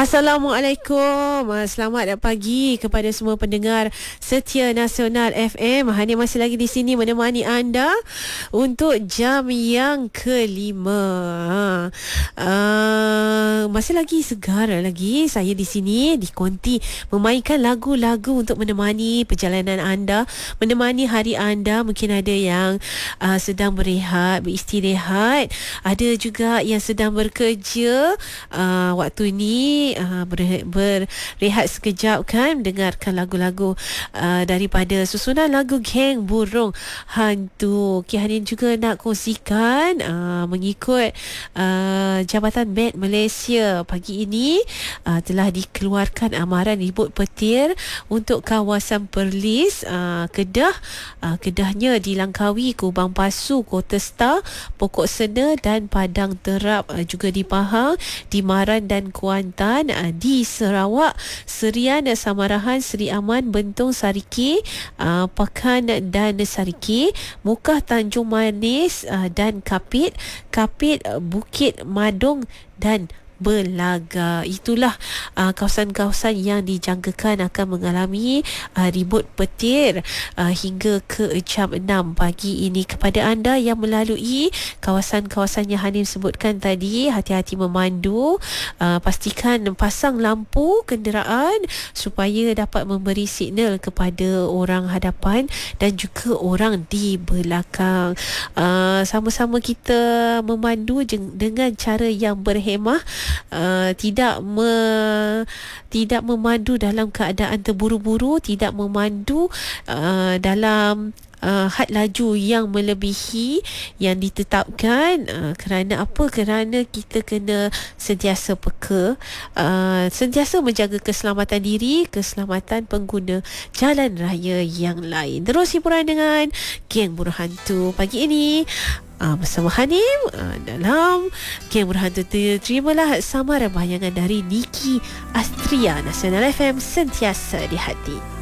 Assalamualaikum. Selamat pagi kepada semua pendengar setia Nasional FM. Hani masih lagi di sini menemani anda untuk jam yang kelima. Masih lagi segar lagi saya di sini di Konti memainkan lagu-lagu untuk menemani perjalanan anda, menemani hari anda. Mungkin ada yang sedang berehat, beristirahat, ada juga yang sedang bekerja. Waktu ni berehat sekejap kan, dengarkan lagu-lagu daripada susunan lagu Geng Burung Hantu. Hanin juga nak kongsikan mengikut Jabatan Beg Malaysia pagi ini telah dikeluarkan amaran ribut petir untuk kawasan Perlis, Kedah. Kedahnya di Langkawi, Kubang Pasu, Kota Star, Pokok Sena dan Padang Terap, juga di Pahang, di Maran dan Kuantan, di Sarawak, Serian, Samarahan, Seri Aman, Bentong, Sariki, Pekan dan Sariki, Mukah, Tanjung Manis dan Kapit, Bukit Madong dan Belaga. Itulah kawasan-kawasan yang dijangkakan akan mengalami ribut petir hingga ke jam 6 pagi ini. Kepada anda yang melalui kawasan-kawasan yang Hanim sebutkan tadi, hati-hati memandu, pastikan pasang lampu kenderaan supaya dapat memberi signal kepada orang hadapan dan juga orang di belakang. Sama-sama kita memandu dengan cara yang berhemah, tidak memandu dalam keadaan terburu-buru, tidak memandu dalam had laju yang melebihi yang ditetapkan. Kerana apa? Kerana kita kena sentiasa peka, sentiasa menjaga keselamatan diri, keselamatan pengguna jalan raya yang lain. Terus hiburan dengan Geng Burung Hantu pagi ini bersama Hanim dalam Geng Burung Hantu. Terimalah samaran bayangan dari Niki Astria. Nasional FM, sentiasa di hati.